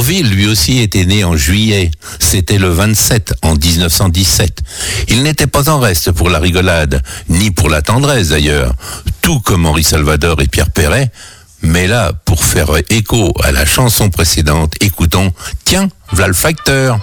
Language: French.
Bourvil, lui aussi, était né en juillet. C'était le 27 en 1917. Il n'était pas en reste pour la rigolade, ni pour la tendresse d'ailleurs, tout comme Henri Salvador et Pierre Perret. Mais là, pour faire écho à la chanson précédente, écoutons « Tiens, v'là le facteur ».